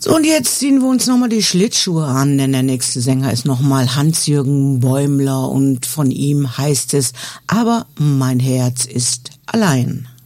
So, und jetzt ziehen wir uns nochmal die Schlittschuhe an, denn der nächste Sänger ist nochmal Hans-Jürgen Bäumler und von ihm heißt es: Aber mein Herz ist allein.